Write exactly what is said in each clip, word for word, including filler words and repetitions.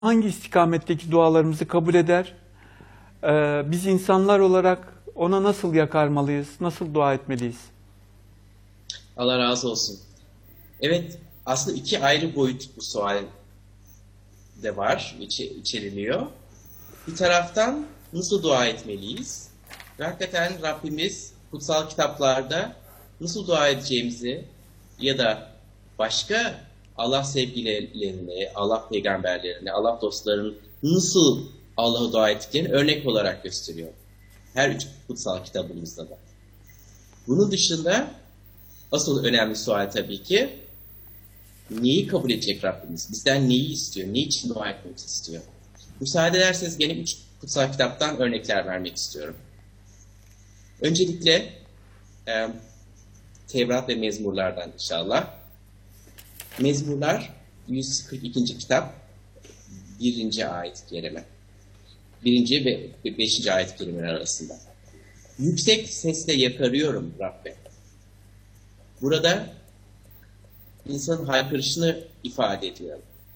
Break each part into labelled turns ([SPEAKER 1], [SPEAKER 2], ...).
[SPEAKER 1] hangi istikametteki dualarımızı kabul eder? Ee, biz insanlar olarak ona nasıl yakarmalıyız? Nasıl dua etmeliyiz?
[SPEAKER 2] Allah razı olsun. Evet, aslında iki ayrı boyut bu sual de var, içi, içeriliyor. Bir taraftan nasıl dua etmeliyiz? Ve hakikaten Rabbimiz kutsal kitaplarda nasıl dua edeceğimizi ya da başka Allah sevgililerine, Allah peygamberlerine, Allah dostlarının nasıl Allah'a dua ettiklerini örnek olarak gösteriyor. Her üç kutsal kitabımızda da. Bunun dışında asıl önemli sual tabii ki neyi kabul edecek Rabbimiz? Bizden neyi istiyor? Ne için dua etmemizi istiyor? Müsaade ederseniz gene üç kutsal kitaptan örnekler vermek istiyorum. Öncelikle e, Tevrat ve Mezmurlardan inşallah. Mezmurlar yüz kırk ikinci kitap birinci ayet-i kerime. Birinci ve beşinci ayet-i kerimeler arasında. Yüksek sesle yakarıyorum Rabbe. Burada insanın haykırışını ifade ediyor.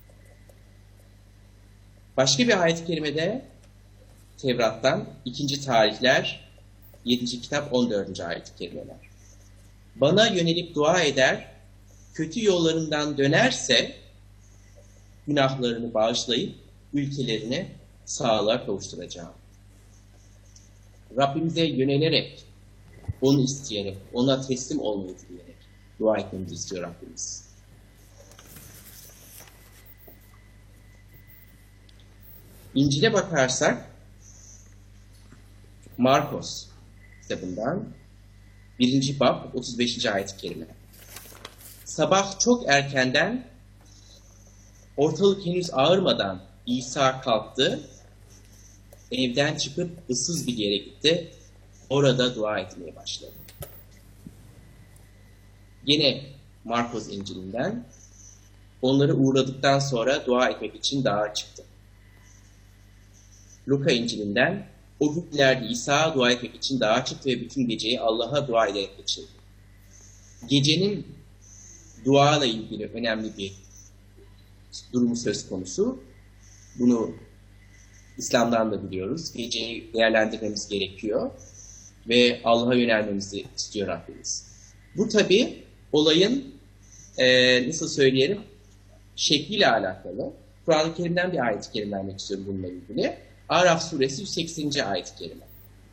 [SPEAKER 2] Başka bir ayet-i kerimede Tevrat'tan ikinci tarihler yedinci kitap on dördüncü ayet-i kerimeler. Bana yönelip dua eder, kötü yollarından dönerse günahlarını bağışlayıp ülkelerini sağlığa kavuşturacağım. Rabbimize yönelerek, onu isteyerek, ona teslim olmayı dileyerek dua etmemizi istiyor Rabbimiz. İncil'e bakarsak Markos kitabından birinci bab otuz beşinci ayet-i kerime. Sabah çok erkenden ortalık henüz ağırmadan İsa kalktı, evden çıkıp ıssız bir yere gitti, orada dua etmeye başladı. Yine Markos İncil'inden onları uğradıktan sonra dua etmek için dağa çıktı. Luka İncil'inden o günlerde İsa dua etmek için dağa çıktı ve bütün geceyi Allah'a dua ederek geçirdi. Gecenin duayla ilgili önemli bir durumu söz konusu. Bunu İslam'dan da biliyoruz. Geceyi değerlendirmemiz gerekiyor ve Allah'a yönelmemizi istiyor Rabbimiz. Bu tabii olayın e, nasıl söyleyelim şekliyle alakalı. Kur'an-ı Kerim'den bir ayet-i kerime vermek istiyorum bununla ilgili. Araf suresi yüz sekseninci ayet-i kerime.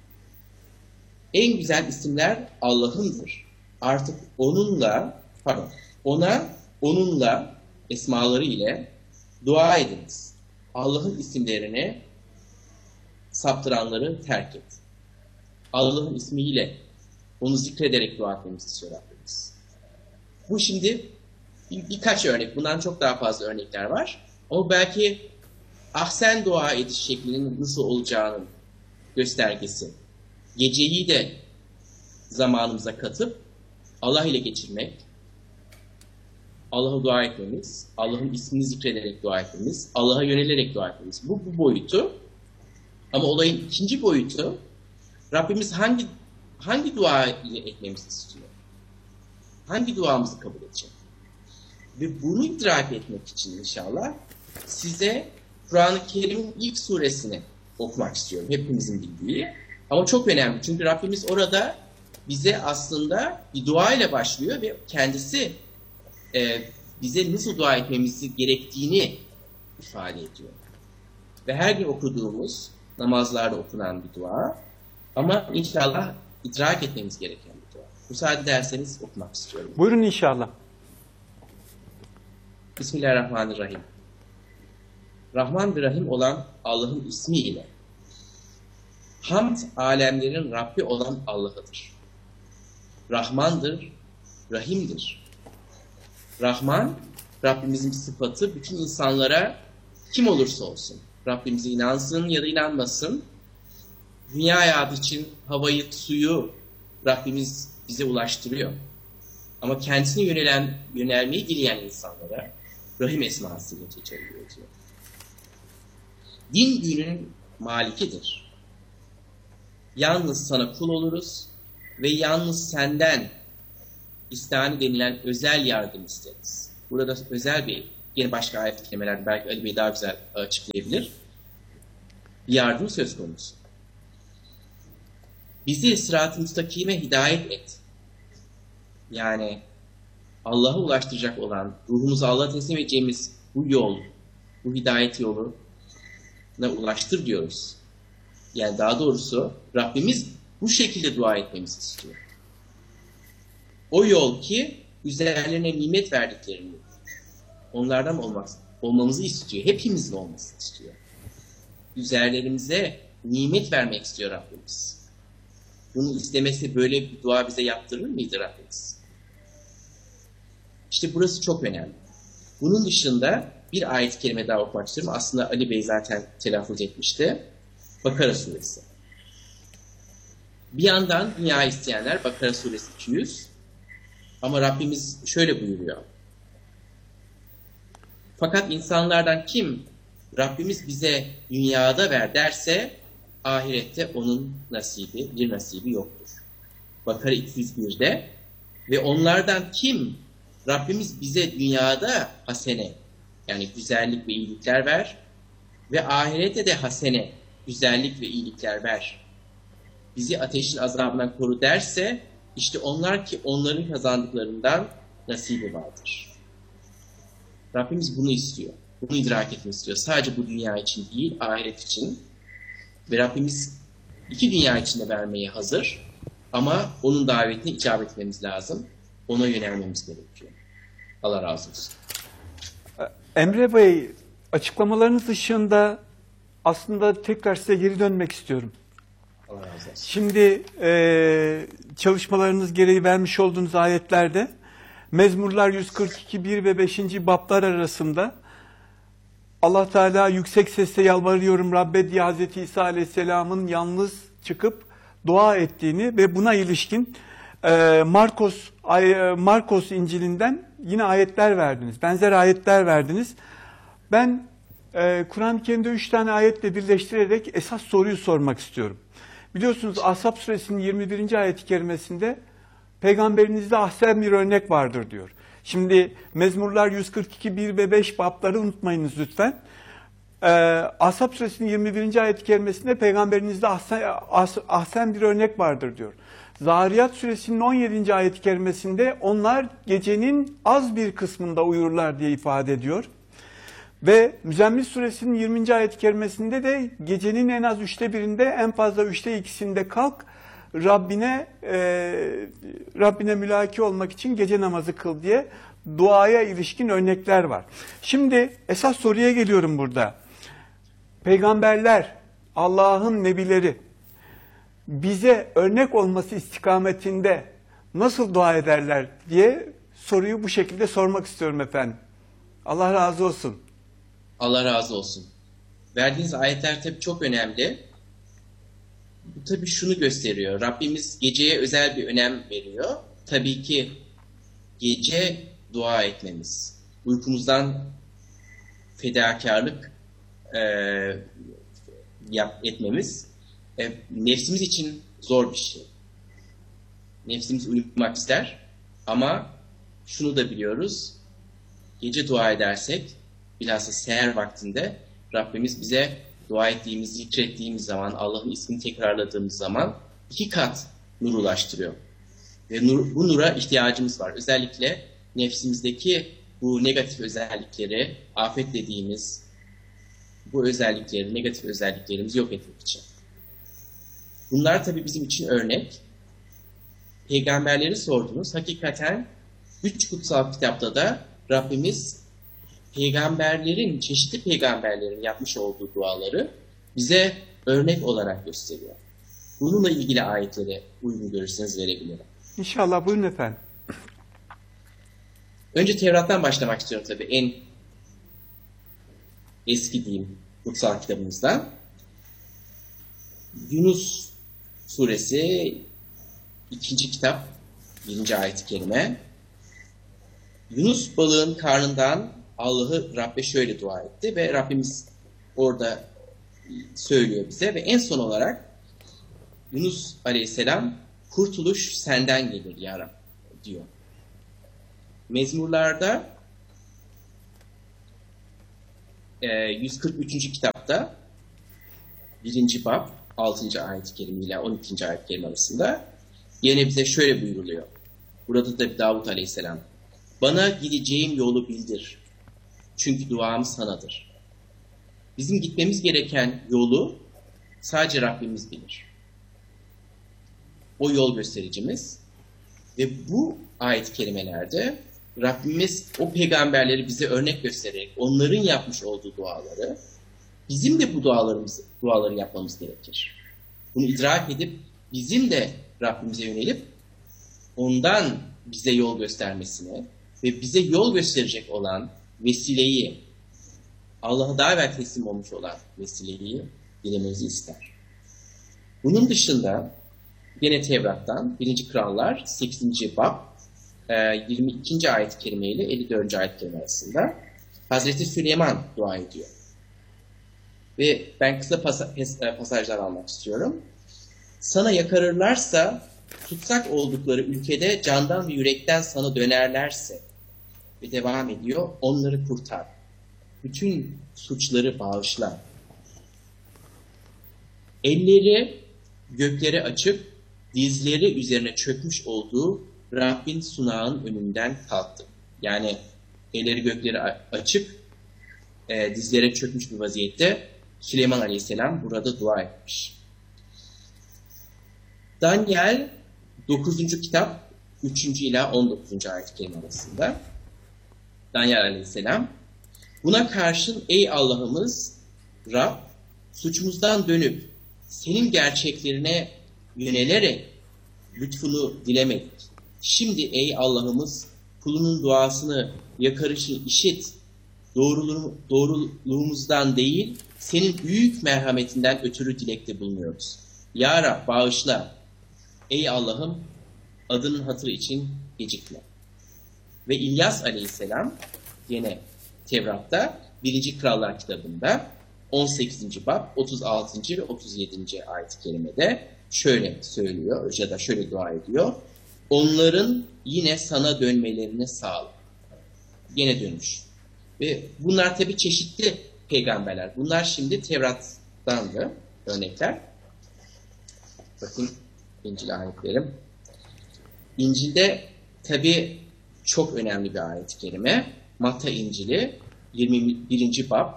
[SPEAKER 2] En güzel isimler Allah'ındır. Artık onunla, pardon, ona, onunla, esmaları ile dua ediniz. Allah'ın isimlerini saptıranları terk et. Allah'ın ismiyle onu zikrederek dua etmemizi istiyor Rabbimiz. Bu şimdi bir, birkaç örnek. Bundan çok daha fazla örnekler var. Ama belki ahsen dua ediş şeklinin nasıl olacağının göstergesi. Geceyi de zamanımıza katıp Allah ile geçirmek, Allah'a dua etmemiz, Allah'ın ismini zikrederek dua etmemiz, Allah'a yönelerek dua etmemiz. Bu, bu boyutu. Ama olayın ikinci boyutu, Rabbimiz hangi hangi dua ile etmemizi istiyor? Hangi duamızı kabul edecek? Ve bunu idrak etmek için inşallah size Kur'an-ı Kerim'in ilk suresini okumak istiyorum. Hepimizin bildiği. Ama çok önemli. Çünkü Rabbimiz orada bize aslında bir dua ile başlıyor ve kendisi e, bize nasıl dua etmemizi gerektiğini ifade ediyor. Ve her gün okuduğumuz namazlarda okunan bir dua. Ama inşallah idrak etmemiz gereken bir dua. Müsaade ederseniz okumak istiyorum.
[SPEAKER 1] Buyurun inşallah.
[SPEAKER 2] Bismillahirrahmanirrahim. Rahman ve Rahim olan Allah'ın ismiyle. Hamd alemlerin Rabbi olan Allah'ıdır. Rahmandır, Rahim'dir. Rahman, Rabbimizin sıfatı bütün insanlara kim olursa olsun. Rabbimize inansın ya da inanmasın. Dünya hayatı için havayı, suyu Rabbimiz bize ulaştırıyor. Ama kendisine yönelen, yönelmeyi dileyen insanlara Rahim esmasıyla geçerliyor diyor. Din gününün malikidir. Yalnız sana kul oluruz ve yalnız senden istihane denilen özel yardım isteriz. Burada özel bir yine başka ayet kelimeler belki Ali Bey daha güzel açıklayabilir. Bir yardım söz konusu. Bizi sırat-ı müstakime hidayet et. Yani Allah'a ulaştıracak olan, ruhumuzu Allah'a teslim edeceğimiz bu yol, bu hidayet yoluna ulaştır diyoruz. Yani daha doğrusu Rabbimiz bu şekilde dua etmemizi istiyor. O yol ki üzerlerine nimet verdiklerini, onlardan olmak, olmamızı istiyor. Hepimizin olmasını istiyor. Üzerlerimize nimet vermek istiyor Rabbimiz. Bunu istemesi böyle bir dua bize yaptırır mıydı Rabbimiz? İşte burası çok önemli. Bunun dışında bir ayet-i kerime daha okumak istiyorum. Aslında Ali Bey zaten telaffuz etmişti. Bakara suresi. Bir yandan dünya isteyenler Bakara suresi iki yüz. Ama Rabbimiz şöyle buyuruyor. Fakat insanlardan kim Rabbimiz bize dünyada ver derse ahirette onun nasibi, bir nasibi yoktur. Bakara iki yüz bir'de ve onlardan kim Rabbimiz bize dünyada hasene, yani güzellik ve iyilikler ver ve ahirette de hasene, güzellik ve iyilikler ver. Bizi ateşin azabından koru derse işte onlar ki onların kazandıklarından nasibi vardır. Rabbimiz bunu istiyor. Bunu idrak etmek istiyor. Sadece bu dünya için değil, ahiret için. Ve Rabbimiz iki dünya için de vermeye hazır. Ama onun davetine icabet etmemiz lazım. Ona yönelmemiz gerekiyor. Allah razı olsun.
[SPEAKER 1] Emre Bey, açıklamalarınız dışında aslında tekrar size geri dönmek istiyorum.
[SPEAKER 2] Allah razı olsun.
[SPEAKER 1] Şimdi e, çalışmalarınız gereği vermiş olduğunuz ayetlerde Mezmurlar yüz kırk iki bir ve beşinci bablar arasında Allah Teala yüksek sesle yalvarıyorum Rabbe diye Hazreti İsa Aleyhisselam'ın yalnız çıkıp dua ettiğini ve buna ilişkin e, Markos ay, Markos İncil'inden yine ayetler verdiniz. Benzer ayetler verdiniz. Ben e, Kur'an-ı Kerim'de üç tane ayetle birleştirerek esas soruyu sormak istiyorum. Biliyorsunuz Ahzab suresinin yirmi birinci ayet-i kerimesinde peygamberinizde ahsen bir örnek vardır diyor. Şimdi Mezmurlar yüz kırk iki bir ve beş babları unutmayınız lütfen. Ee, Ahzab suresinin yirmi birinci ayet-i kerimesinde peygamberinizde ahsen, ahsen bir örnek vardır diyor. Zariyat suresinin on yedinci ayet-i kerimesinde onlar gecenin az bir kısmında uyurlar diye ifade ediyor. Ve Müzzemmil suresinin yirminci ayet-i kerimesinde de gecenin en az üçte birinde, en fazla üçte ikisinde kalk, Rabbine e, Rabbine mülaki olmak için gece namazı kıl diye duaya ilişkin örnekler var. Şimdi esas soruya geliyorum burada. Peygamberler, Allah'ın nebileri bize örnek olması istikametinde nasıl dua ederler diye soruyu bu şekilde sormak istiyorum efendim. Allah razı olsun.
[SPEAKER 2] Allah razı olsun. Verdiğiniz ayetler tabii çok önemli. Bu tabii şunu gösteriyor. Rabbimiz geceye özel bir önem veriyor. Tabii ki gece dua etmemiz, uykumuzdan fedakarlık e, yap, etmemiz e, nefsimiz için zor bir şey. Nefsimiz uyumak ister ama şunu da biliyoruz. Gece dua edersek bilhassa seher vaktinde Rabbimiz bize dua ettiğimiz, zikrettiğimiz zaman, Allah'ın ismini tekrarladığımız zaman iki kat nur ulaştırıyor. Ve nur, bu nura ihtiyacımız var. Özellikle nefsimizdeki bu negatif özellikleri, afet dediğimiz bu özellikleri, negatif özelliklerimizi yok etmek için. Bunlar tabii bizim için örnek. Peygamberleri sordunuz. Hakikaten üç kutsal kitapta da Rabbimiz peygamberlerin, çeşitli peygamberlerin yapmış olduğu duaları bize örnek olarak gösteriyor. Bununla ilgili ayetleri uygun görürseniz verebilirim.
[SPEAKER 1] İnşallah, buyurun efendim.
[SPEAKER 2] Önce Tevrat'tan başlamak istiyorum tabii. En eski diyeyim kutsal kitabımızdan. Yunus suresi ikinci kitap birinci ayet-i kerime. Yunus balığın karnından Allah'ı Rabbe şöyle dua etti ve Rabbimiz orada söylüyor bize ve en son olarak Yunus aleyhisselam kurtuluş senden gelir ya Rab diyor. Mezmurlarda e, yüz kırk üçüncü kitapta birinci bab altıncı ayet-i kerime ile on ikinci ayet-i kerime arasında yine bize şöyle buyuruluyor. Burada da Davut Aleyhisselam. Bana gideceğim yolu bildir. Çünkü duam sanadır. Bizim gitmemiz gereken yolu sadece Rabbimiz bilir. O yol göstericimiz. Ve bu ayet-i kerimelerde Rabbimiz o peygamberleri bize örnek göstererek onların yapmış olduğu duaları bizim de bu dualarımızı, duaları yapmamız gerekir. Bunu idrak edip bizim de Rabbimize yönelip ondan bize yol göstermesine ve bize yol gösterecek olan vesileyi, Allah'a daha evvel teslim olmuş olan vesileyi dilememizi ister. Bunun dışında yine Tevrat'tan birinci Krallar sekizinci bab yirmi ikinci ayet-i kerime ile elli dördüncü ayet-i kerime arasında Hazreti Süleyman dua ediyor. Ve ben kısa pas- pasajlar almak istiyorum. Sana yakarırlarsa, tutsak oldukları ülkede candan ve yürekten sana dönerlerse ve devam ediyor, onları kurtar. Bütün suçları bağışla. Elleri göklere açıp dizleri üzerine çökmüş olduğu Rabbin sunağın önünden kalktı. Yani elleri göklere açık, e, dizlere çökmüş bir vaziyette Süleyman Aleyhisselam burada dua etmiş. Daniel dokuzuncu kitap üçüncü ila on dokuzuncu ayet-i kerime arasında Daniel Aleyhisselam buna karşın ey Allah'ımız Rab suçumuzdan dönüp senin gerçeklerine yönelerek lütfunu dilemedik. Şimdi ey Allah'ımız kulunun duasını yakarışını işit, doğruluğu, doğruluğumuzdan değil senin büyük merhametinden ötürü dilekte bulunuyoruz. Ya Rab bağışla. Ey Allah'ım adının hatırı için gecikme. Ve İlyas Aleyhisselam yine Tevrat'ta birinci Krallar kitabında on sekizinci bab otuz altıncı ve otuz yedinci ayet-i kerimede şöyle söylüyor ya da şöyle dua ediyor. Onların yine sana dönmelerini sağla. Yine dönüş. Ve bunlar tabii çeşitli peygamberler. Bunlar şimdi Tevrat'tandı örnekler. Bakın İncil ayetlerim. İncil'de tabii çok önemli bir ayet-i kerime. Matta İncil'i yirmi birinci bab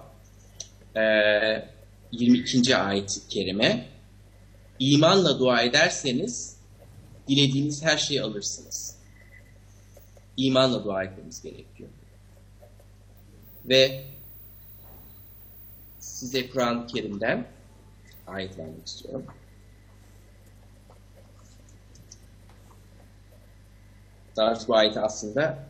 [SPEAKER 2] yirmi ikinci ayet-i kerime. İmanla dua ederseniz dilediğiniz her şeyi alırsınız. İmanla dua etmemiz gerekiyor. Ve size Kur'an-ı Kerim'den ayet vermek istiyorum. Daha doğrusu bu ayeti aslında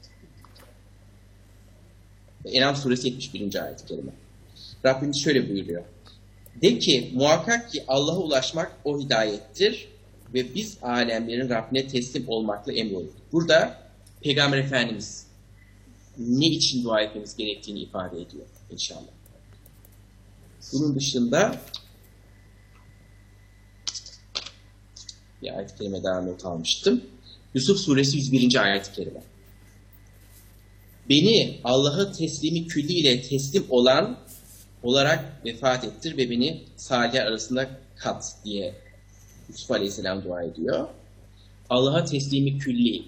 [SPEAKER 2] En'am suresi yetmiş birinci ayet-i kerime. Rabbimiz şöyle buyuruyor. De ki muhakkak ki Allah'a ulaşmak o hidayettir ve biz alemlerin Rabbine teslim olmakla emrolunduk. Burada Peygamber Efendimiz ne için dua etmemiz gerektiğini ifade ediyor inşallah. Bunun dışında bir ayet-i kerime daha not almıştım. Yusuf suresi yüz birinci ayet-i kerime. Beni Allah'a teslimi külliyle teslim olan olarak vefat ettir ve beni salih arasında kat diye Yusuf Aleyhisselam dua ediyor. Allah'a teslimi külli.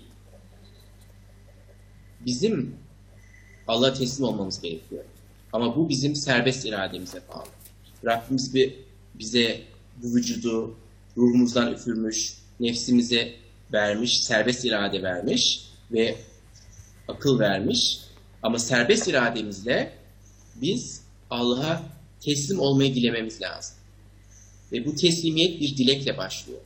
[SPEAKER 2] Bizim Allah'a teslim olmamız gerekiyor. Ama bu bizim serbest irademize bağlı. Rabbimiz bir, bize bu vücudu ruhumuzdan üfürmüş, nefsimize vermiş, serbest irade vermiş ve akıl vermiş. Ama serbest irademizle biz Allah'a teslim olmayı dilememiz lazım. Ve bu teslimiyet bir dilekle başlıyor.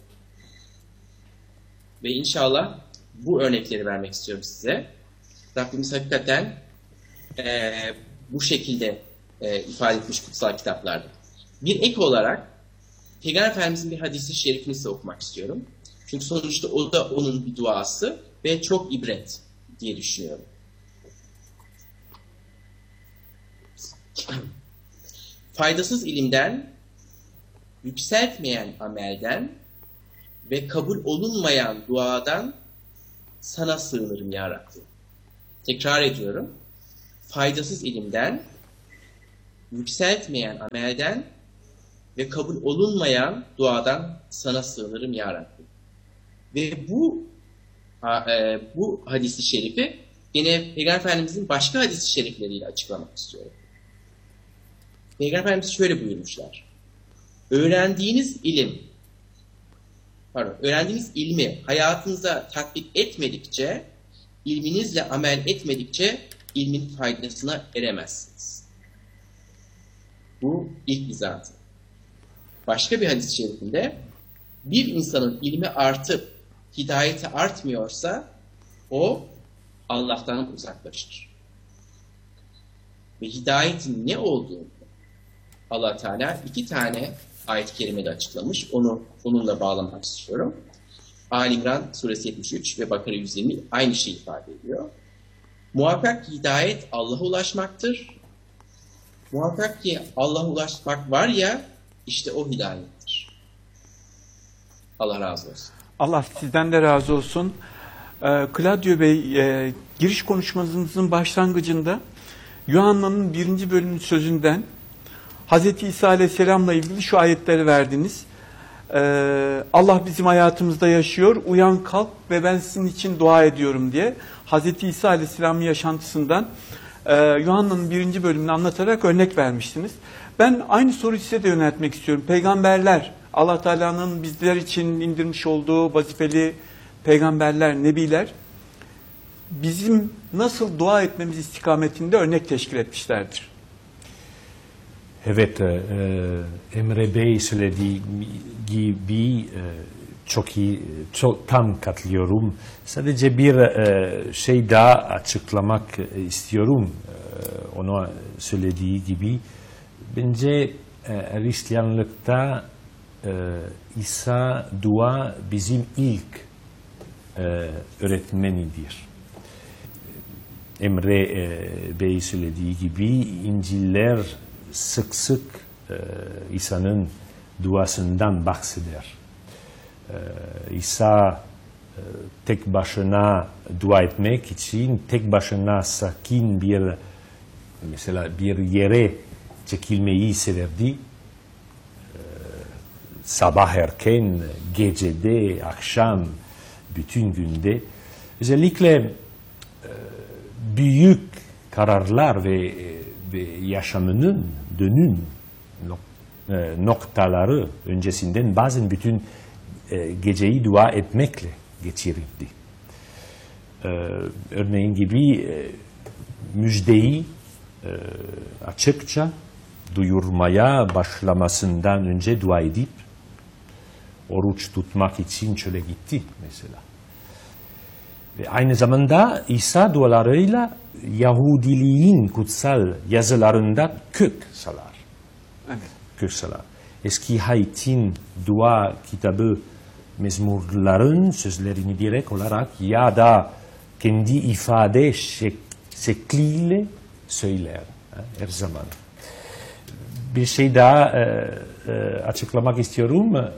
[SPEAKER 2] Ve inşallah bu örnekleri vermek istiyorum size. Rabbimiz hakikaten e, bu şekilde e, ifade etmiş kutsal kitaplarda. Bir ek olarak Peygamber Efendimizin bir hadisi şerifini size okumak istiyorum. Çünkü sonuçta o da onun bir duası ve çok ibret diye düşünüyorum. Faydasız ilimden, yükseltmeyen amelden ve kabul olunmayan duadan sana sığınırım ya Rabbi. Tekrar ediyorum. Faydasız ilimden, yükseltmeyen amelden ve kabul olunmayan duadan sana sığınırım ya Rabbi. Ve bu e, bu hadis-i şerifi yine Peygamber Efendimizin başka hadis-i şerifleriyle açıklamak istiyorum. Peygamber Efendimiz şöyle buyurmuşlar. Öğrendiğiniz ilim, pardon, öğrendiğiniz ilmi hayatınıza tatbik etmedikçe, ilminizle amel etmedikçe ilmin faydasına eremezsiniz. Bu ilk izahatı. Başka bir hadis-i şerifinde bir insanın ilmi artıp hidayeti artmıyorsa o Allah'tan uzaklaşır. Ve hidayetin ne olduğunu Allah Teala iki tane ayet-i kerimede açıklamış. Onu onunla bağlamak istiyorum. Ali İmran suresi yetmiş üç ve Bakara yüz yirmi aynı şeyi ifade ediyor. Muhakkak ki hidayet Allah'a ulaşmaktır. Muhakkak ki Allah'a ulaşmak var ya, işte o hidayettir. Allah razı olsun.
[SPEAKER 1] Allah sizden de razı olsun. Ee, Claudio Bey, e, giriş konuşmanızın başlangıcında Yuhanna'nın birinci bölümünün sözünden Hazreti İsa Aleyhisselam'la ilgili şu ayetleri verdiniz. Ee, Allah bizim hayatımızda yaşıyor, uyan kalk ve ben sizin için dua ediyorum diye Hazreti İsa Aleyhisselam'ın yaşantısından e, Yuhanna'nın birinci bölümünü anlatarak örnek vermiştiniz. Ben aynı soruyu size de yöneltmek istiyorum. Peygamberler, Allah Teala'nın bizler için indirmiş olduğu vazifeli peygamberler, nebiler bizim nasıl dua etmemiz istikametinde örnek teşkil etmişlerdir.
[SPEAKER 3] Evet, e, Emre Bey söylediği gibi e, çok iyi, çok tam katılıyorum. Sadece bir e, şey daha açıklamak istiyorum. E, ona söylediği gibi. Bence e, Hristiyanlıkta e, İsa dua bizim ilk e, öğretmenidir. Emre e, Bey söylediği gibi İncil'ler sık sık e, İsa'nın duasından bahseder. E, İsa e, tek başına dua etmek için tek başına sakin bir mesela bir yere çekilmeyi severdi. E, sabah erken, gecede, akşam, bütün günde. Özellikle e, büyük kararlar ve ve yaşamının dönüm noktaları öncesinden bazen bütün geceyi dua etmekle geçirirdi. Örneğin gibi müjdeyi açıkça duyurmaya başlamasından önce dua edip oruç tutmak için çöle gitti mesela. Ve aynı zamanda İsa dualarıyla Yahudiliğin kutsal yazılarında kök salar.
[SPEAKER 1] Evet.
[SPEAKER 3] Kök salar. Eski Hayt'in dua kitabı mezmurların sözlerini direkt olarak ya da kendi ifade şek şekliyle söyler. Her zaman. Bir şey daha e, e, açıklamak istiyorum. E,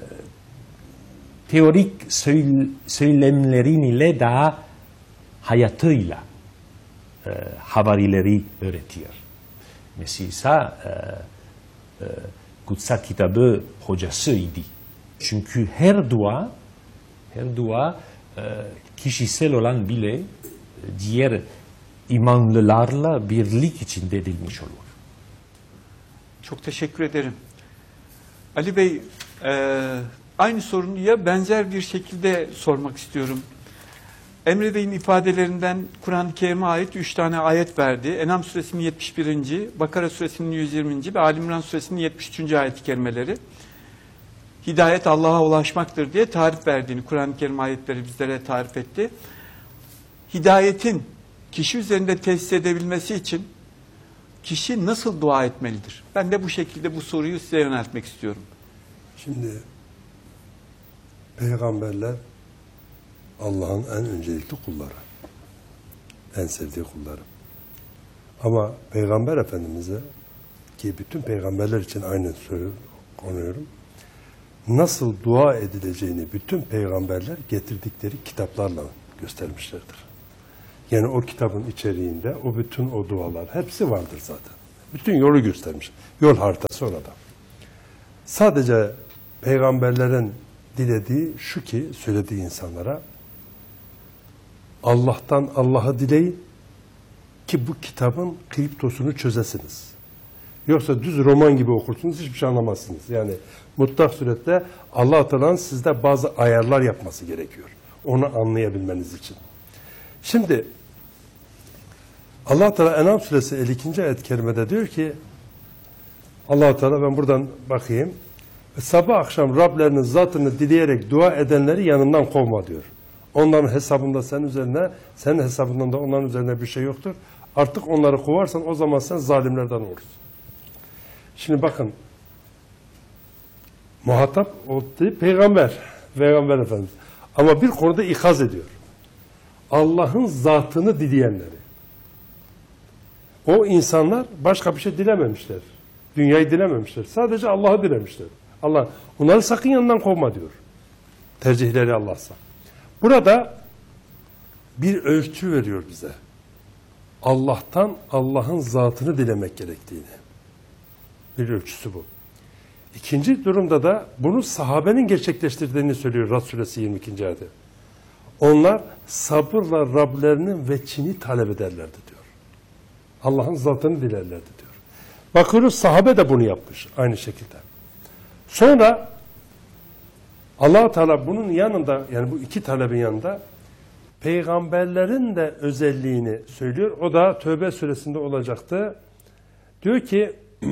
[SPEAKER 3] teorik söylemlerin ile daha hayatıyla e, havarileri öğretir. Mesela e, e, kutsal kitabı hocasıydı. Çünkü her dua her dua e, kişisel olan bile diğer imanlılarla birlik içinde edilmiş olur.
[SPEAKER 1] Çok teşekkür ederim. Ali Bey, e, aynı soruya benzer bir şekilde sormak istiyorum. Emre Bey'in ifadelerinden Kur'an-ı Kerim'e ait üç tane ayet verdi. En'am suresinin yetmiş birinci, Bakara suresinin yüz yirminci ve Ali İmran suresinin yetmiş üçüncü ayet-i kerimeleri. Hidayet Allah'a ulaşmaktır diye tarif verdiğini Kur'an-ı Kerim ayetleri bizlere tarif etti. Hidayetin kişi üzerinde tesis edebilmesi için kişi nasıl dua etmelidir? Ben de bu şekilde bu soruyu size yöneltmek istiyorum.
[SPEAKER 4] Şimdi peygamberler Allah'ın en öncelikli kulları. En sevdiği kulları. Ama Peygamber Efendimiz'e, ki bütün peygamberler için aynı soruyu konuyorum, nasıl dua edileceğini bütün peygamberler getirdikleri kitaplarla göstermişlerdir. Yani o kitabın içeriğinde o bütün o dualar hepsi vardır zaten. Bütün yolu göstermiş. Yol haritası orada. Sadece peygamberlerin dilediği şu ki, söylediği insanlara, Allah'tan Allah'ı dileyin ki bu kitabın kriptosunu çözesiniz. Yoksa düz roman gibi okursunuz, hiçbir şey anlamazsınız. Yani mutlak surette Allah Teala'nın sizde bazı ayarlar yapması gerekiyor. Onu anlayabilmeniz için. Şimdi Allah Teala En'am suresi elli ikinci ayet-i kerimede diyor ki, Allah Teala, ben buradan bakayım, sabah akşam Rablerinin zatını dileyerek dua edenleri yanından kovma diyor. Onların hesabında senin üzerine, senin hesabından da onların üzerine bir şey yoktur. Artık onları kovarsan o zaman sen zalimlerden olursun. Şimdi bakın, muhatap o değil, peygamber, peygamber efendimiz. Ama bir konuda ikaz ediyor. Allah'ın zatını dileyenleri. O insanlar başka bir şey dilememişler. Dünyayı dilememişler. Sadece Allah'ı dilemişler. Allah, onları sakın yanından kovma diyor. Tercihleri Allah'sa. Burada bir ölçü veriyor bize. Allah'tan Allah'ın zatını dilemek gerektiğini. Bir ölçüsü bu. İkinci durumda da bunu sahabenin gerçekleştirdiğini söylüyor Rad suresi yirmi ikinci ayette. Onlar sabırla Rablerinin veçhini talep ederlerdi diyor. Allah'ın zatını dilerlerdi diyor. Bakıyoruz sahabe de bunu yapmış aynı şekilde. Sonra Allah Teala bunun yanında, yani bu iki talebin yanında peygamberlerin de özelliğini söylüyor. O da Tövbe suresinde olacaktı. Diyor ki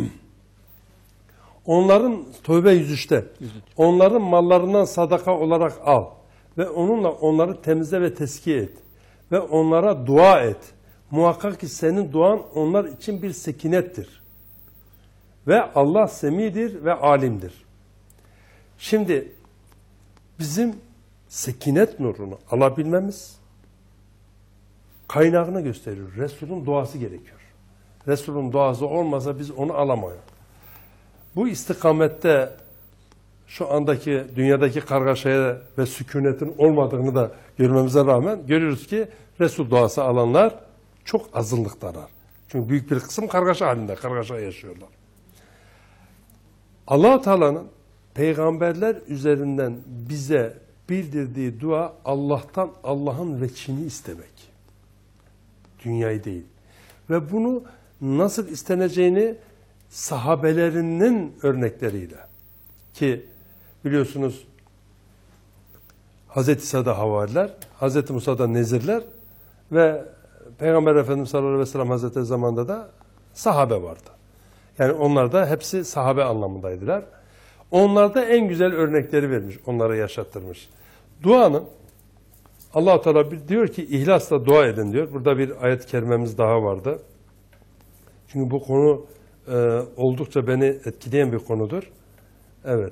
[SPEAKER 4] onların Tövbe yüz üçte onların mallarından sadaka olarak al ve onunla onları temizle ve teskiye et ve onlara dua et. Muhakkak ki senin duan onlar için bir sekinettir. Ve Allah semidir ve alimdir. Şimdi bizim sekinet nurunu alabilmemiz kaynağını gösteriyor. Resul'ün duası gerekiyor. Resul'ün duası olmasa biz onu alamayız. Bu istikamette şu andaki dünyadaki kargaşaya ve sükunetin olmadığını da görmemize rağmen görüyoruz ki Resul duası alanlar çok azınlıktalar. Çünkü büyük bir kısım kargaşa halinde, kargaşa yaşıyorlar. Allah-u Teala'nın peygamberler üzerinden bize bildirdiği dua Allah'tan Allah'ın veçhini istemek. Dünyayı değil. Ve bunu nasıl isteneceğini sahabelerinin örnekleriyle, ki biliyorsunuz Hazreti İsa'da havariler, Hazreti Musa'da nezirler ve Peygamber Efendimiz sallallahu aleyhi ve sellem Hazretleri zamanında da sahabe vardı. Yani onlar da hepsi sahabe anlamındaydılar. Onlar da en güzel örnekleri vermiş, onlara yaşattırmış. Duanın, Allah-u Teala diyor ki ihlasla dua edin diyor. Burada bir ayet-i kerimemiz daha vardı. Çünkü bu konu e, oldukça beni etkileyen bir konudur. Evet.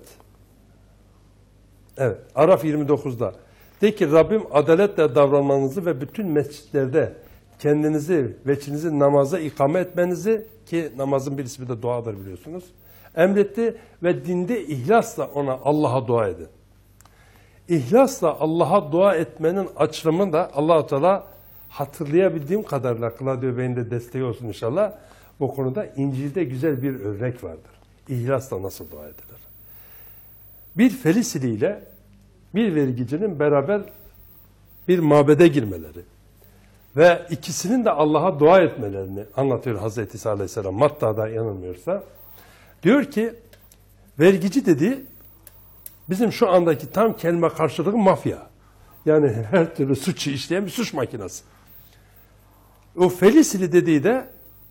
[SPEAKER 4] Evet. Araf yirmi dokuzda. De ki Rabbim adaletle davranmanızı ve bütün mescitlerde kendinizi, veçinizi namaza ikame etmenizi, ki namazın bir ismi de duadır biliyorsunuz, emretti ve dinde ihlasla ona Allah'a dua edin. İhlasla Allah'a dua etmenin açılımı da Allah-u Teala hatırlayabildiğim kadarıyla Claudio Bey'in de desteği olsun inşallah. Bu konuda İncil'de güzel bir örnek vardır. İhlasla nasıl dua edilir? Bir Felisili ile bir vergicinin beraber bir mabede girmeleri ve ikisinin de Allah'a dua etmelerini anlatıyor Hazreti İsa Aleyhisselam. Matta'da yanılmıyorsa. Diyor ki vergici dedi bizim şu andaki tam kelime karşılığı mafya. Yani her türlü suçu işleyen bir suç makinesi. O Felisili dediği de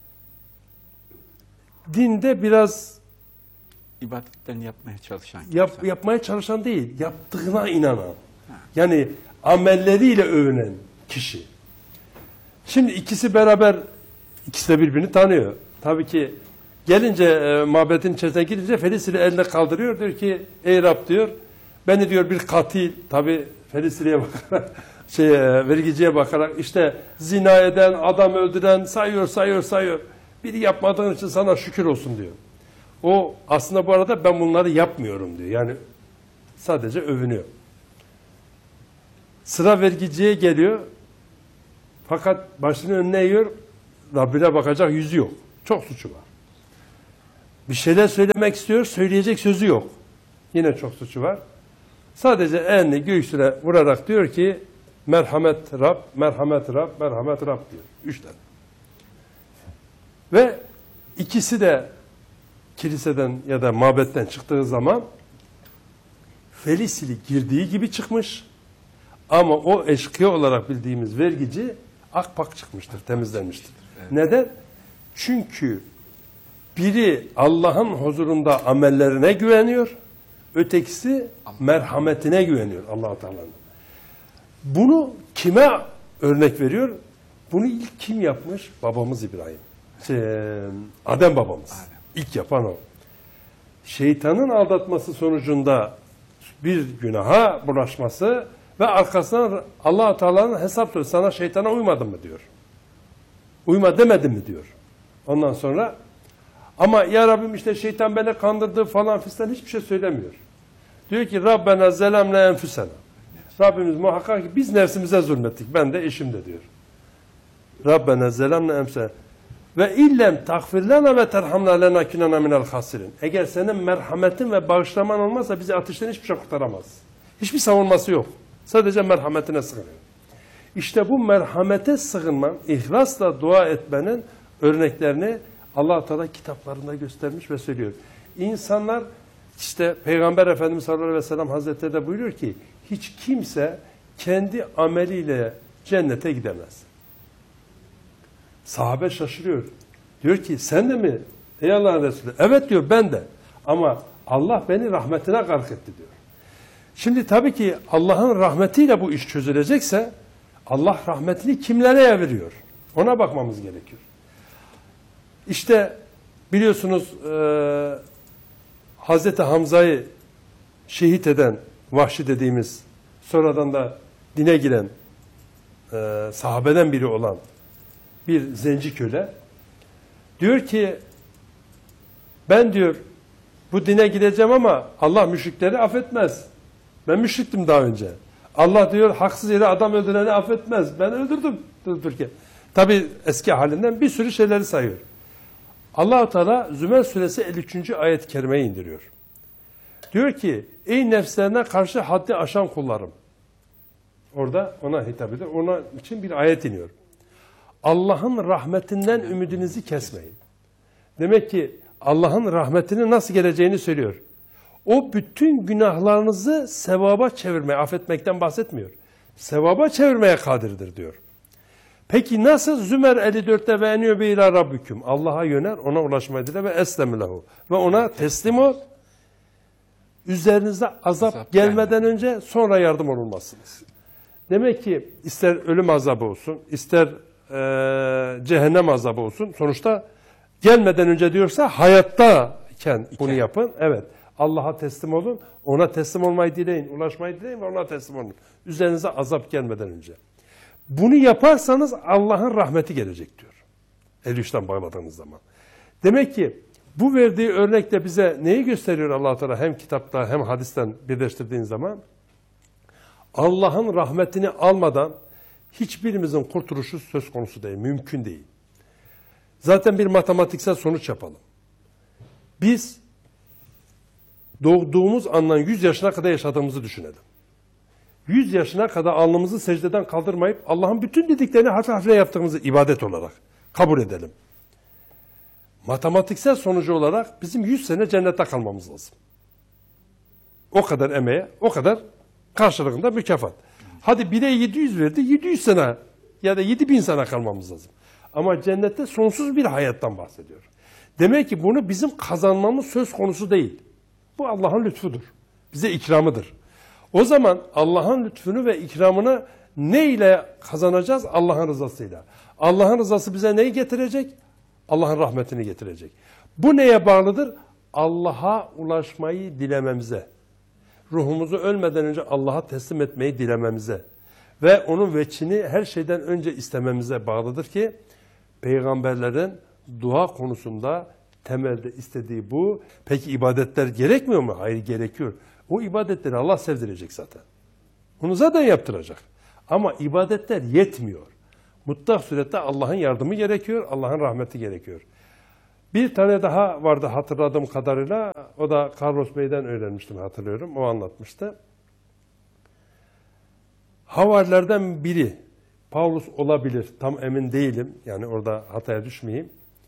[SPEAKER 4] dinde biraz
[SPEAKER 1] ibadetlerini yapmaya çalışan.
[SPEAKER 4] Yap, yapmaya çalışan değil, yaptığına inanan. Yani amelleriyle övünen kişi. Şimdi ikisi beraber, ikisi de birbirini tanıyor. Tabii ki gelince e, mabedin içerisine girince Felisili eline kaldırıyor. Diyor ki ey Rab diyor, beni diyor bir katil, tabii Felisili'ye bakarak, şey, e, vergiciye bakarak işte zina eden, adam öldüren sayıyor, sayıyor, sayıyor. Biri yapmadığın için sana şükür olsun diyor. O aslında bu arada ben bunları yapmıyorum diyor. Yani sadece övünüyor. Sıra vergiciye geliyor. Fakat başını önüne eğiyor. Rabbine bakacak yüzü yok. Çok suçu var. Bir şeyler söylemek istiyor, söyleyecek sözü yok. Yine çok suçu var. Sadece elini göğsüne vurarak diyor ki merhamet Rab, merhamet Rab, merhamet Rab diyor. Üç tane. Ve ikisi de kiliseden ya da mabetten çıktığı zaman Felisili girdiği gibi çıkmış. Ama o eşkıya olarak bildiğimiz vergici akpak çıkmıştır, temizlenmiştir. Evet. Neden? Çünkü biri Allah'ın huzurunda amellerine güveniyor, ötekisi merhametine güveniyor Allah-u Teala'nın. Bunu kime örnek veriyor? Bunu ilk kim yapmış? Babamız İbrahim. Şey, Adem babamız. Adem. İlk yapan o. Şeytanın aldatması sonucunda bir günaha bulaşması ve arkasından Allah-u Teala'nın hesap soruyor. Sana şeytana uymadın mı diyor. Uyma demedin mi diyor. Ondan sonra ama ya Rabbim işte şeytan beni kandırdı falan fistan hiçbir şey söylemiyor. Diyor ki Rabbena zelemle enfüsena. Rabbimiz muhakkak ki biz nefsimize zulmettik. Ben de eşim de diyor. Rabbena zelemle enfüsena. Ve illem takfirlena ve terhamna lenakinena minel hasirin. Eğer senin merhametin ve bağışlaman olmazsa bizi ateşten hiçbir şey kurtaramaz. Hiçbir savunması yok. Sadece merhametine sığınıyor. İşte bu merhamete sığınman, ihlasla dua etmenin örneklerini Allah-u Teala kitaplarında göstermiş ve söylüyor. İnsanlar işte Peygamber Efendimiz sallallahu aleyhi ve sellem Hazretleri de buyuruyor ki hiç kimse kendi ameliyle cennete gidemez. Sahabe şaşırıyor. Diyor ki sen de mi? Ey Allah'ın Resulü. Evet diyor ben de. Ama Allah beni rahmetine gark etti diyor. Şimdi tabii ki Allah'ın rahmetiyle bu iş çözülecekse Allah rahmetini kimlere veriyor? Ona bakmamız gerekiyor. İşte biliyorsunuz e, Hazreti Hamza'yı şehit eden Vahşi dediğimiz sonradan da dine giren e, sahabeden biri olan bir zenci köle diyor ki ben diyor bu dine gideceğim ama Allah müşrikleri affetmez. Ben müşriktim daha önce. Allah diyor haksız yere adam öldüreni affetmez. Ben öldürdüm Türkiye. Tabi eski halinden bir sürü şeyleri sayıyor. Allah-u Teala Zümer suresi elli üçüncü ayet-i kerimeyi indiriyor. Diyor ki ey nefslerine karşı haddi aşan kullarım. Orada ona hitap ediyor. Ona için bir ayet iniyor. Allah'ın rahmetinden ümidinizi kesmeyin. Demek ki Allah'ın rahmetinin nasıl geleceğini söylüyor. O bütün günahlarınızı sevaba çevirmeye, affetmekten bahsetmiyor. Sevaba çevirmeye kadirdir diyor. Peki nasıl? Zümer elli dörtte ve enübe ila rabbüküm. Allah'a yönel, ona ulaşmayı dile ve eslemlehu. Ve ona teslim ol. Üzerinize azap, azap gelmeden yani. önce sonra yardım olunmazsınız. Demek ki ister ölüm azabı olsun, ister e, cehennem azabı olsun. Sonuçta gelmeden önce diyorsa hayattayken bunu yapın. Evet. Allah'a teslim olun. Ona teslim olmayı dileyin. Ulaşmayı dileyin ve ona teslim olun. Üzerinize azap gelmeden önce. Bunu yaparsanız Allah'ın rahmeti gelecek diyor. elli üçten bağladığınız zaman. Demek ki bu verdiği örnekte bize neyi gösteriyor Allah-u Teala hem kitapta hem hadisten birleştirdiğin zaman? Allah'ın rahmetini almadan hiçbirimizin kurtuluşu söz konusu değil. Mümkün değil. Zaten bir matematiksel sonuç yapalım. Biz doğduğumuz andan yüz yaşına kadar yaşadığımızı düşünelim. yüz yaşına kadar alnımızı secdeden kaldırmayıp Allah'ın bütün dediklerini hafif hafif yaptığımızı ibadet olarak kabul edelim. Matematiksel sonucu olarak bizim yüz sene cennette kalmamız lazım. O kadar emeğe, o kadar karşılığında mükafat. Hadi bire yedi yüz verdi, yedi yüz sene ya da yedi bin sene kalmamız lazım. Ama cennette sonsuz bir hayattan bahsediyor. Demek ki bunu bizim kazanmamız söz konusu değil. Bu Allah'ın lütfudur. Bize ikramıdır. O zaman Allah'ın lütfunu ve ikramını ne ile kazanacağız? Allah'ın rızasıyla. Allah'ın rızası bize neyi getirecek? Allah'ın rahmetini getirecek. Bu neye bağlıdır? Allah'a ulaşmayı dilememize. Ruhumuzu ölmeden önce Allah'a teslim etmeyi dilememize. Ve onun veçhini her şeyden önce istememize bağlıdır ki peygamberlerin dua konusunda temelde istediği bu. Peki ibadetler gerekmiyor mu? Hayır, gerekiyor. O ibadetleri Allah sevdirecek zaten. Bunu zaten yaptıracak. Ama ibadetler yetmiyor. Mutlak surette Allah'ın yardımı gerekiyor, Allah'ın rahmeti gerekiyor. Bir tane daha vardı hatırladığım kadarıyla. O da Carlos Bey'den öğrenmiştim, hatırlıyorum. O anlatmıştı. Havarilerden biri, Paulus olabilir, tam emin değilim. Yani orada hataya düşmeyeyim.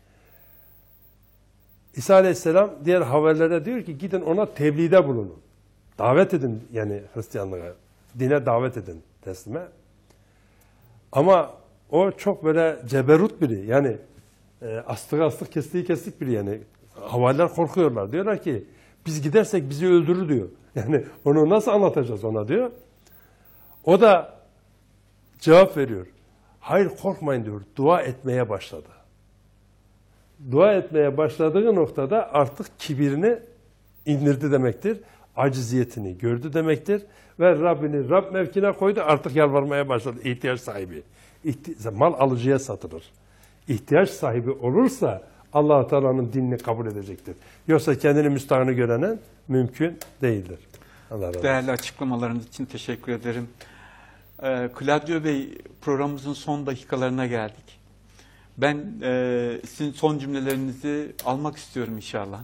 [SPEAKER 4] İsa Aleyhisselam diğer havarilere diyor ki gidin ona tebliğde bulunun. Davet edin, yani Hristiyanlığa, dine davet edin, teslime. Ama o çok böyle ceberut biri, yani e, astık astık kestiği kestik biri yani. Havariler korkuyorlar, diyorlar ki biz gidersek bizi öldürür diyor. Yani onu nasıl anlatacağız ona diyor. O da cevap veriyor. Hayır korkmayın diyor, dua etmeye başladı. Dua etmeye başladığı noktada artık kibirini indirdi demektir. Aciziyetini gördü demektir. Ve Rabbini Rab mevkine koydu, artık yalvarmaya başladı. İhtiyaç sahibi. İhti mal alıcıya satılır. İhtiyaç sahibi olursa Allah-u Teala'nın dinini kabul edecektir. Yoksa kendini müstahını görenen mümkün değildir. Allah razı olsun.
[SPEAKER 1] Değerli açıklamalarınız için teşekkür ederim. Ee, Claudio Bey, programımızın son dakikalarına geldik. Ben e, sizin son cümlelerinizi almak istiyorum inşallah.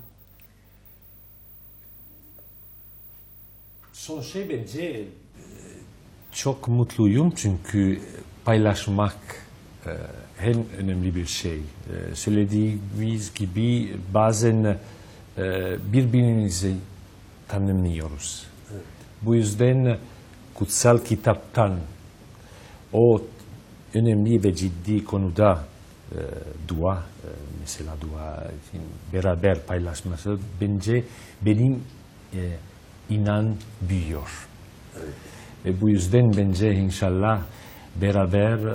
[SPEAKER 3] Son şey bence e, çok mutluyum çünkü paylaşmak e, en önemli bir şey. E, söylediğimiz gibi bazen e, birbirimizi tanımıyoruz. Evet. Bu yüzden kutsal kitaptan o önemli ve ciddi konuda e, dua, e, mesela dua beraber paylaşması bence benim e, inan büyüyor. Evet. Ve bu yüzden bence inşallah beraber e,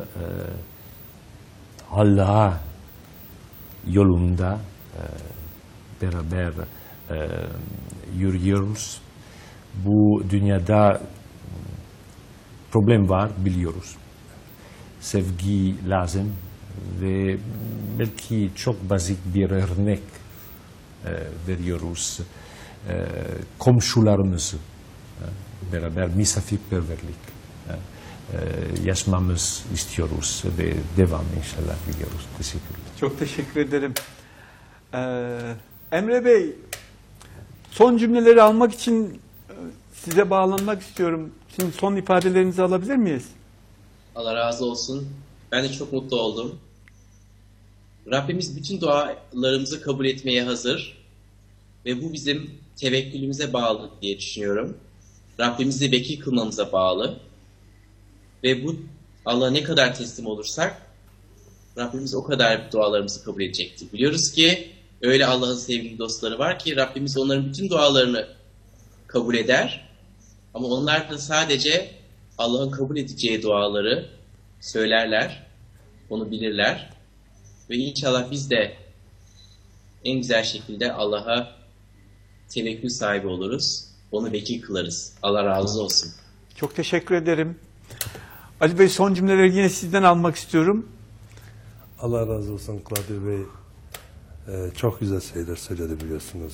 [SPEAKER 3] Allah'a yolunda e, beraber e, yürüyoruz. Bu dünyada problem var, biliyoruz. Sevgi lazım ve belki çok basit bir örnek e, veriyoruz. E, komşularımızı e, beraber misafirperverlik e, e, yaşamamız istiyoruz ve devam inşallah biliyoruz. Teşekkürler.
[SPEAKER 1] Çok teşekkür ederim. Ee, Emre Bey, son cümleleri almak için size bağlanmak istiyorum. Şimdi son ifadelerinizi alabilir miyiz?
[SPEAKER 2] Allah razı olsun. Ben de çok mutlu oldum. Rabbimiz bütün dualarımızı kabul etmeye hazır. Ve bu bizim tevekkülümüze bağlı diye düşünüyorum. Rabbimizi vekil kılmamıza bağlı. Ve bu Allah'a ne kadar teslim olursak Rabbimiz o kadar dualarımızı kabul edecektir. Biliyoruz ki öyle Allah'ın sevgili dostları var ki Rabbimiz onların bütün dualarını kabul eder. Ama onlar da sadece Allah'ın kabul edeceği duaları söylerler, onu bilirler. Ve inşallah biz de en güzel şekilde Allah'a tevekkül sahibi oluruz, onu vekil kılarız. Allah razı olsun.
[SPEAKER 1] Çok teşekkür ederim. Ali Bey, son cümleleri yine sizden almak istiyorum.
[SPEAKER 4] Allah razı olsun Claudio Bey. Ee, çok güzel şeyler söyledi biliyorsunuz.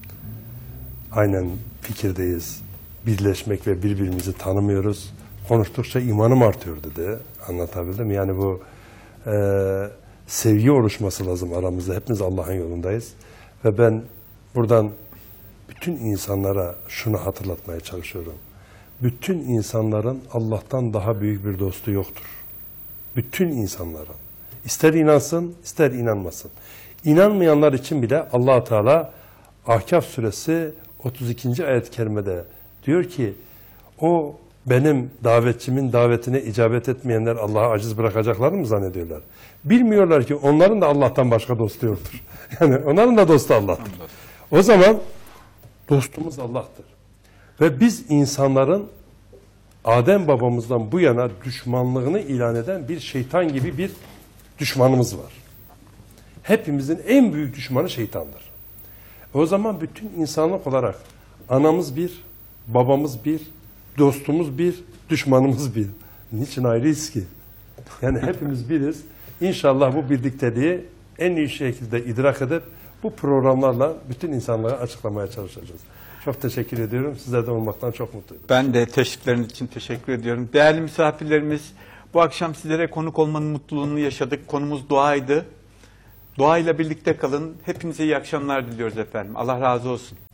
[SPEAKER 4] Aynen fikirdeyiz. Birleşmek ve birbirimizi tanımıyoruz. Konuştukça imanım artıyor dedi. Anlatabildim. Yani bu e, sevgi oluşması lazım aramızda. Hepimiz Allah'ın yolundayız. Ve ben buradan bütün insanlara şunu hatırlatmaya çalışıyorum. Bütün insanların Allah'tan daha büyük bir dostu yoktur. Bütün insanların. İster inansın, ister inanmasın. İnanmayanlar için bile Allah-u Teala Ahkaf suresi otuz ikinci ayet-i kerimede diyor ki o benim davetçimin davetine icabet etmeyenler Allah'a aciz bırakacaklarını mı zannediyorlar? Bilmiyorlar ki onların da Allah'tan başka dostu yoktur. Yani onların da dostu Allah'tır. O zaman dostumuz Allah'tır. Ve biz insanların Adem babamızdan bu yana düşmanlığını ilan eden bir şeytan gibi bir düşmanımız var. Hepimizin en büyük düşmanı şeytandır. O zaman bütün insanlık olarak anamız bir, babamız bir, dostumuz bir, düşmanımız bir. Niçin ayrıyız ki? Yani hepimiz biriz. İnşallah bu birlikteliği en iyi şekilde idrak edip bu programlarla bütün insanlığa açıklamaya çalışacağız. Çok teşekkür ediyorum. Sizlerden olmaktan çok mutluyum.
[SPEAKER 1] Ben de teşvikleriniz için teşekkür ediyorum. Değerli misafirlerimiz, bu akşam sizlere konuk olmanın mutluluğunu yaşadık. Konumuz duaydı. Doğayla birlikte kalın. Hepinize iyi akşamlar diliyoruz efendim. Allah razı olsun.